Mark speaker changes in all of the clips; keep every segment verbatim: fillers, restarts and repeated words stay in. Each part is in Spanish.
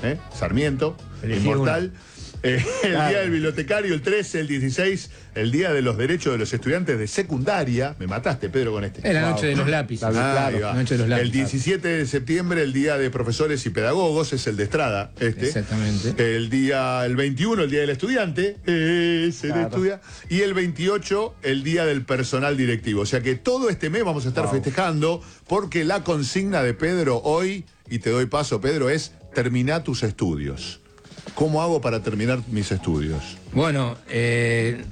Speaker 1: ¿eh? Sarmiento,
Speaker 2: Elegí
Speaker 1: inmortal. Eh, el
Speaker 2: Claro.
Speaker 1: día del bibliotecario, el trece, el dieciséis, el día de los derechos de los estudiantes de secundaria. Me mataste, Pedro, con este.
Speaker 3: Es la
Speaker 2: Wow.
Speaker 3: noche de los lápices.
Speaker 1: Ah, ahí
Speaker 2: claro.
Speaker 1: va.
Speaker 3: Noche de los lápices.
Speaker 1: El diecisiete de septiembre, el día de profesores y pedagogos, es el de Estrada, este.
Speaker 3: Exactamente.
Speaker 1: El día, el veintiuno, el día del estudiante, ese
Speaker 2: Claro.
Speaker 1: estudia. Y el veintiocho, el día del personal directivo. O sea que todo este mes vamos a estar
Speaker 2: Wow.
Speaker 1: festejando, porque la consigna de Pedro hoy, y te doy paso, Pedro, es terminá tus estudios. ¿Cómo hago para terminar mis estudios?
Speaker 3: Bueno, eh,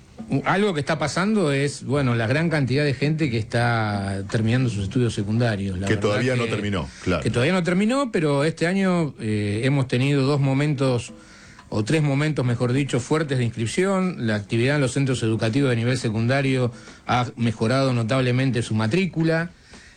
Speaker 3: algo que está pasando es, bueno, la gran cantidad de gente que está terminando sus estudios secundarios. La
Speaker 1: Que
Speaker 3: verdad
Speaker 1: todavía no
Speaker 3: que-
Speaker 1: terminó, claro.
Speaker 3: Que todavía no terminó, pero este año eh, hemos tenido dos momentos, o tres momentos, mejor dicho, fuertes de inscripción. La actividad en los centros educativos de nivel secundario ha mejorado notablemente su matrícula.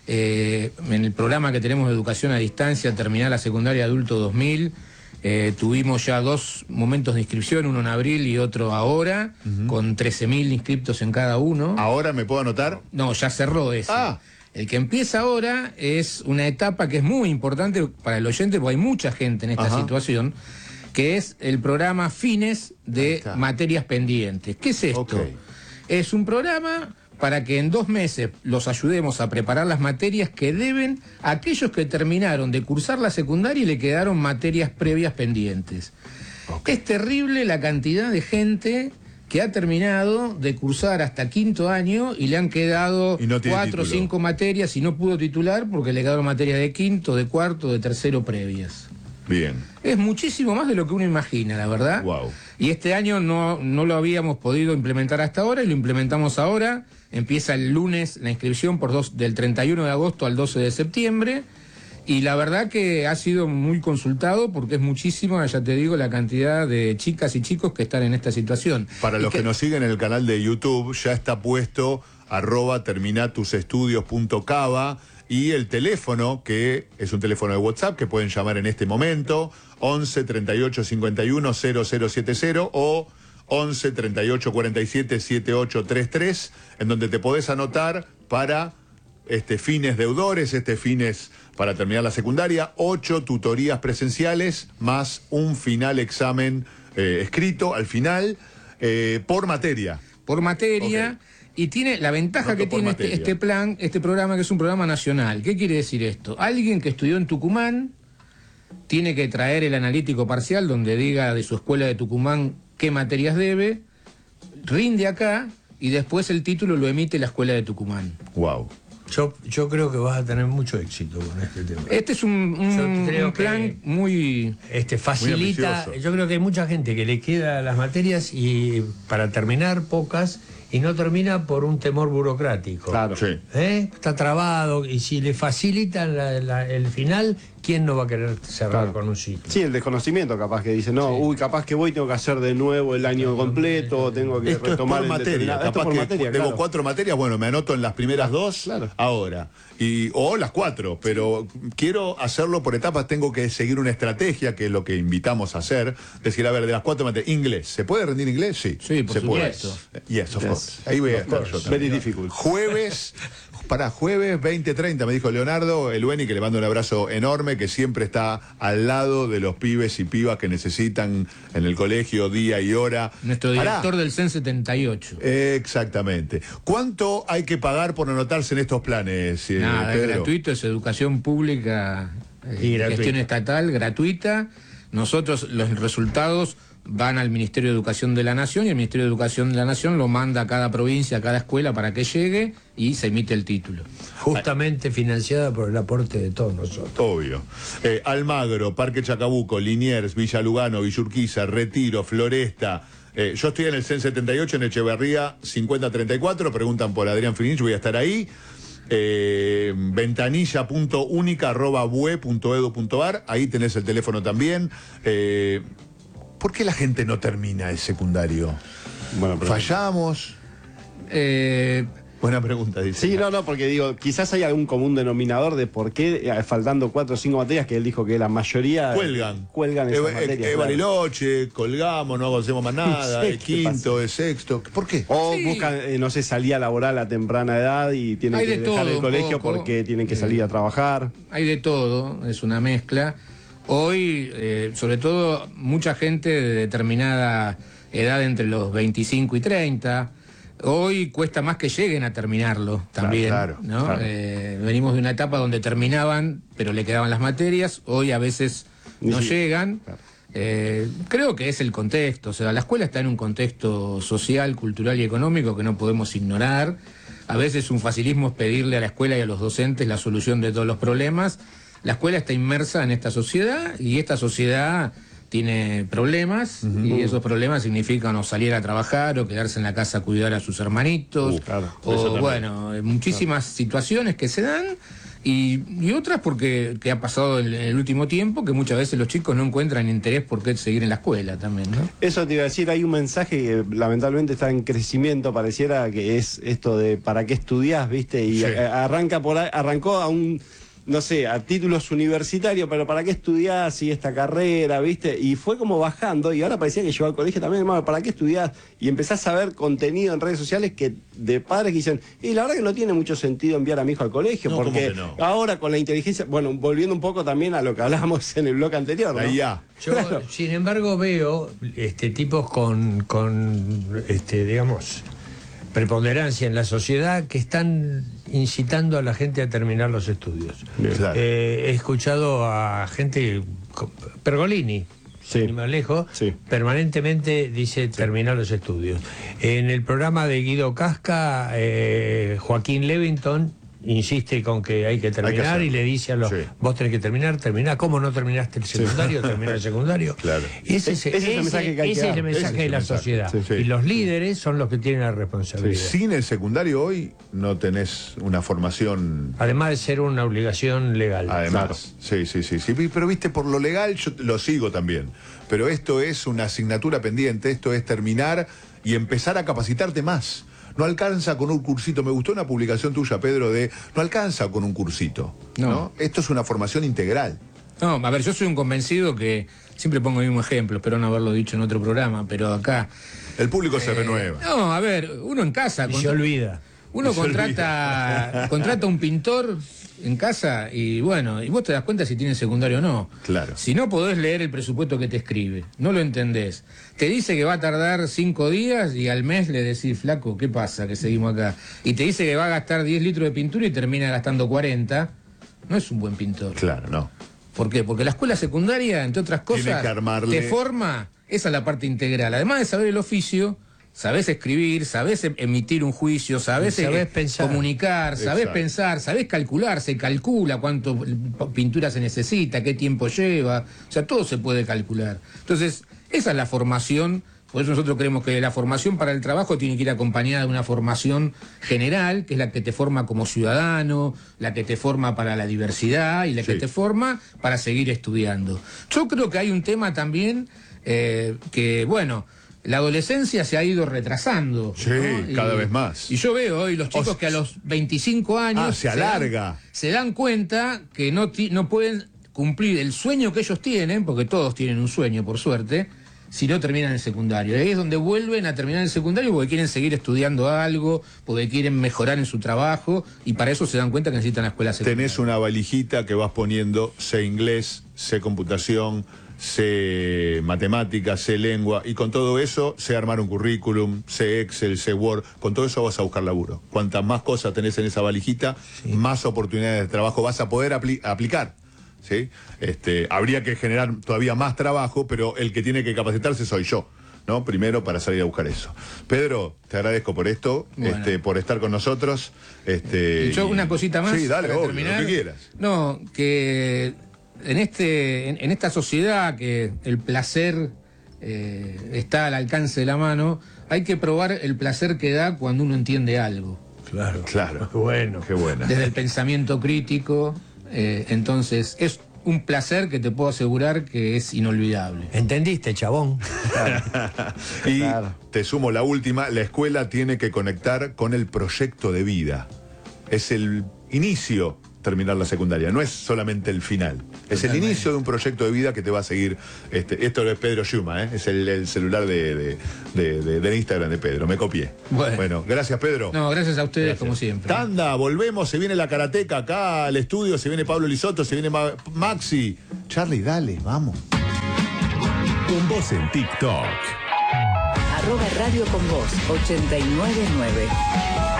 Speaker 3: Eh, en el programa que tenemos de educación a distancia, terminar la secundaria adulto dos mil, eh, tuvimos ya dos momentos de inscripción, uno en abril y otro ahora, uh-huh. con trece mil inscriptos en cada uno.
Speaker 1: ¿Ahora me puedo anotar?
Speaker 3: No, ya cerró ese.
Speaker 1: Ah.
Speaker 3: El que empieza ahora es una etapa que es muy importante para el oyente, porque hay mucha gente en esta
Speaker 1: Ajá.
Speaker 3: situación, que es el programa Fines de Materias Pendientes. ¿Qué es esto?
Speaker 1: Okay.
Speaker 3: Es un programa para que en dos meses los ayudemos a preparar las materias que deben aquellos que terminaron de cursar la secundaria y le quedaron materias previas pendientes. Okay. Es terrible la cantidad de gente que ha terminado de cursar hasta quinto año y le han quedado
Speaker 1: no
Speaker 3: cuatro o cinco materias y no pudo titular porque le quedaron materias de quinto, de cuarto, de tercero previas.
Speaker 1: Bien.
Speaker 3: Es muchísimo más de lo que uno imagina, la verdad.
Speaker 1: Wow.
Speaker 3: Y este año no, no lo habíamos podido implementar hasta ahora y lo implementamos ahora. Empieza el lunes la inscripción por dos, del treinta y uno de agosto al doce de septiembre. Y la verdad que ha sido muy consultado porque es muchísima, ya te digo, la cantidad de chicas y chicos que están en esta situación.
Speaker 1: Para
Speaker 3: y
Speaker 1: los que... que nos siguen en el canal de YouTube, ya está puesto arroba terminatusestudios punto cava y el teléfono, que es un teléfono de WhatsApp que pueden llamar en este momento, once treinta y ocho cincuenta y uno cero cero siete cero o once treinta y ocho cuarenta y siete setenta y ocho treinta y tres, en donde te podés anotar para este fines deudores, este fines para terminar la secundaria, ocho tutorías presenciales más un final examen eh, escrito al final eh, por materia.
Speaker 3: Por materia. Okay. Y tiene la ventaja Noto que tiene este, este plan, este programa, que es un programa nacional. ¿Qué quiere decir esto? Alguien que estudió en Tucumán tiene que traer el analítico parcial donde diga de su escuela de Tucumán qué materias debe, rinde acá y después el título lo emite la escuela de Tucumán.
Speaker 1: Wow.
Speaker 2: Yo, yo creo que vas a tener mucho éxito con este tema.
Speaker 3: Este es un, un, creo un plan muy...
Speaker 2: Este facilita,
Speaker 1: muy
Speaker 2: yo creo que hay mucha gente que le queda las materias y para terminar pocas y no termina por un temor burocrático.
Speaker 1: Claro, sí.
Speaker 2: ¿Eh? Está trabado y si le facilitan la, la, el final, ¿quién no va a querer cerrar claro. con un ciclo?
Speaker 4: Sí, el desconocimiento capaz que dice, no, sí. uy, capaz que voy, tengo que hacer de nuevo el año completo, tengo que
Speaker 1: Esto
Speaker 4: retomar
Speaker 1: es por
Speaker 4: el
Speaker 1: materia, capaz Esto por
Speaker 4: que
Speaker 1: materia, debo claro. cuatro materias, bueno, me anoto en las primeras dos claro. ahora. Y, o las cuatro, pero quiero hacerlo por etapas, tengo que seguir una estrategia, que es lo que invitamos a hacer. Decir, a ver, de las cuatro materias, inglés, ¿se puede rendir inglés? Sí,
Speaker 3: sí por
Speaker 1: se
Speaker 3: supuesto.
Speaker 1: puede. Yes, of yes. course. Ahí voy a estar yo
Speaker 4: Very difficult.
Speaker 1: Jueves, para jueves veinte treinta, me dijo Leonardo Elueni, que le mando un abrazo enorme, que siempre está al lado de los pibes y pibas que necesitan en el colegio día y hora.
Speaker 3: Nuestro director Pará. del C E N setenta y ocho.
Speaker 1: Exactamente. ¿Cuánto hay que pagar por anotarse en estos planes, eh,
Speaker 3: Nada,
Speaker 1: Pedro?
Speaker 3: Es gratuito, es educación pública, eh, y gestión estatal, gratuita. Nosotros, los resultados van al Ministerio de Educación de la Nación y el Ministerio de Educación de la Nación lo manda a cada provincia, a cada escuela para que llegue y se emite el título.
Speaker 2: Justamente Ay. financiada por el aporte de todos nosotros.
Speaker 1: Obvio. Eh, Almagro, Parque Chacabuco, Liniers, Villa Lugano, Villurquiza, Retiro, Floresta. Eh, yo estoy en el C E N setenta y ocho, en Echeverría cincuenta treinta y cuatro, preguntan por Adrián Finich, voy a estar ahí. Eh, ventanilla punto única arroba bue punto edu punto ar, ahí tenés el teléfono también. Eh, ¿Por qué la gente no termina el secundario?
Speaker 4: Bueno,
Speaker 1: ¿Fallamos?
Speaker 3: Eh...
Speaker 1: Buena pregunta, dice.
Speaker 4: Sí, no, no, porque digo, quizás hay algún común denominador de por qué, faltando cuatro o cinco materias, que él dijo que la mayoría...
Speaker 1: Cuelgan.
Speaker 4: Cuelgan esas
Speaker 1: eh,
Speaker 4: materias.
Speaker 1: Eh,
Speaker 4: claro.
Speaker 1: Bariloche, colgamos, no hacemos más nada, el quinto, el sexto. ¿Por qué?
Speaker 4: O
Speaker 3: sí.
Speaker 4: buscan, eh, no sé, salida laboral a temprana edad y tienen
Speaker 3: hay
Speaker 4: que
Speaker 3: de
Speaker 4: dejar
Speaker 3: todo,
Speaker 4: el colegio
Speaker 3: poco.
Speaker 4: porque tienen que salir
Speaker 3: eh,
Speaker 4: a trabajar.
Speaker 3: Hay de todo, es una mezcla. Hoy, eh, sobre todo, mucha gente de determinada edad entre los veinticinco y treinta, hoy cuesta más que lleguen a terminarlo también.
Speaker 1: Claro,
Speaker 3: ¿no?
Speaker 1: claro.
Speaker 3: Eh, venimos de una etapa donde terminaban, pero le quedaban las materias, hoy a veces no
Speaker 4: Sí.
Speaker 3: llegan.
Speaker 4: Claro.
Speaker 3: Eh, creo que es el contexto, o sea, la escuela está en un contexto social, cultural y económico que no podemos ignorar. A veces un facilismo es pedirle a la escuela y a los docentes la solución de todos los problemas. La escuela está inmersa en esta sociedad y esta sociedad tiene problemas, uh-huh. y esos problemas significan o salir a trabajar o quedarse en la casa a cuidar a sus hermanitos,
Speaker 4: Uh, claro.
Speaker 3: o bueno, muchísimas claro. situaciones que se dan. Y, y otras porque que ha pasado en el, el último tiempo, que muchas veces los chicos no encuentran interés por qué seguir en la escuela también, ¿no?
Speaker 4: Eso te iba a decir, hay un mensaje que lamentablemente está en crecimiento, pareciera que es esto de ¿para qué estudiás?, ¿viste? Y sí. arranca por ahí, arrancó a un, no sé, a títulos universitarios, pero ¿para qué estudiás y esta carrera, viste? Y fue como bajando, y ahora parecía que llegó al colegio también, hermano, ¿para qué estudiás? Y empezás a ver contenido en redes sociales que de padres que dicen, y la verdad que no tiene mucho sentido enviar a mi hijo al colegio, no, porque no? ahora con la inteligencia, bueno, volviendo un poco también a lo que hablábamos en el bloque anterior, ¿no?
Speaker 1: Ya.
Speaker 2: Yo, claro. sin embargo, veo este tipos con, con este, digamos, preponderancia en la sociedad que están incitando a la gente a terminar los estudios. Claro. Eh, he escuchado a gente, Pergolini, sí. ni más lejos, sí. permanentemente dice terminar los estudios. En el programa de Guido Casca, eh, Joaquín Levington insiste con que hay que terminar hay que y le dice a los, sí. vos tenés que terminar, terminá, ¿cómo no terminaste el secundario? Sí. Terminá el secundario.
Speaker 1: Claro.
Speaker 2: Ese, ese, ese es el mensaje, que hay ese que es el mensaje de la mensaje. sociedad. Sí, sí. Y los líderes son los que tienen la responsabilidad.
Speaker 1: Sí. Sin el secundario hoy no tenés una formación...
Speaker 2: Además de ser una obligación legal.
Speaker 1: Además, claro. sí, sí, sí, sí. Pero viste, por lo legal yo lo sigo también. Pero esto es una asignatura pendiente, esto es terminar y empezar a capacitarte más. No alcanza con un cursito. Me gustó una publicación tuya, Pedro, de no alcanza con un cursito. No. ¿no? Esto es una formación integral.
Speaker 3: No, a ver, yo soy un convencido que siempre pongo el mismo ejemplo, espero no haberlo dicho en otro programa, pero acá...
Speaker 1: El público eh, se renueva.
Speaker 3: No, a ver, uno en casa...
Speaker 2: Y se olvida.
Speaker 3: Uno contrata, olvida. contrata un pintor en casa y bueno, y vos te das cuenta si tiene secundario o no.
Speaker 1: Claro.
Speaker 3: Si no podés leer el presupuesto que te escribe, no lo entendés. Te dice que va a tardar cinco días y al mes le decís, flaco, ¿qué pasa que seguimos acá? Y te dice que va a gastar diez litros de pintura y termina gastando cuarenta. No es un buen pintor.
Speaker 1: Claro, no.
Speaker 3: ¿Por qué? Porque la escuela secundaria, entre otras cosas,
Speaker 1: armarle...
Speaker 3: te forma, esa es la parte integral. Además de saber el oficio, sabés escribir, sabés emitir un juicio, sabés,
Speaker 2: sabés
Speaker 3: eh,
Speaker 2: pensar.
Speaker 3: comunicar, sabés Exacto. pensar, sabés calcular, se calcula cuánto pintura se necesita, qué tiempo lleva, o sea, todo se puede calcular. Entonces, esa es la formación, por eso nosotros creemos que la formación para el trabajo tiene que ir acompañada de una formación general, que es la que te forma como ciudadano, la que te forma para la diversidad y la sí. que te forma para seguir estudiando. Yo creo que hay un tema también eh, que, bueno... La adolescencia se ha ido retrasando.
Speaker 1: Sí, ¿no? cada
Speaker 3: y,
Speaker 1: vez más.
Speaker 3: Y yo veo hoy los chicos o, que a los veinticinco años...
Speaker 1: Ah, se alarga.
Speaker 3: Se dan, se dan cuenta que no, ti, no pueden cumplir el sueño que ellos tienen, porque todos tienen un sueño, por suerte, si no terminan el secundario. Y ahí es donde vuelven a terminar el secundario porque quieren seguir estudiando algo, porque quieren mejorar en su trabajo, y para eso se dan cuenta que necesitan la escuela secundaria.
Speaker 1: Tenés una valijita que vas poniendo, sé inglés, sé computación... sé matemáticas, sé lengua, y con todo eso sé armar un currículum, sé Excel, sé Word, con todo eso vas a buscar laburo. Cuantas más cosas tenés en esa valijita, sí. más oportunidades de trabajo vas a poder apli aplicar. ¿Sí? Este, habría que generar todavía más trabajo, pero el que tiene que capacitarse soy yo, ¿no? Primero para salir a buscar eso. Pedro, te agradezco por esto, bueno. este, por estar con nosotros. Este,
Speaker 3: y yo una cosita más.
Speaker 1: Sí, dale,
Speaker 3: para
Speaker 1: obvio,
Speaker 3: terminar.
Speaker 1: Lo que quieras.
Speaker 3: No, que en este, en, en esta sociedad que el placer eh, está al alcance de la mano, hay que probar el placer que da cuando uno entiende algo.
Speaker 2: Claro,
Speaker 1: claro.
Speaker 2: Bueno.
Speaker 1: Qué buena.
Speaker 3: Desde el pensamiento crítico, eh, entonces es un placer que te puedo asegurar que es inolvidable.
Speaker 2: ¿Entendiste, chabón?
Speaker 1: Y claro. te sumo la última, la escuela tiene que conectar con el proyecto de vida. Es el inicio terminar la secundaria, no es solamente el final. Es el inicio de un proyecto de vida que te va a seguir. Este, esto es Pedro Yuma, ¿eh? Es el, el celular de, de, de, de, de Instagram de Pedro, me copié.
Speaker 3: Bueno,
Speaker 1: bueno gracias Pedro.
Speaker 3: No, gracias a ustedes
Speaker 1: gracias.
Speaker 3: como siempre.
Speaker 1: Tanda, volvemos, se viene la karateca acá al estudio, se viene Pablo Lisoto, se viene Ma Maxi. Charlie, dale, vamos.
Speaker 5: Con vos en TikTok.
Speaker 6: Arroba Radio con Vos, ochenta y nueve nueve.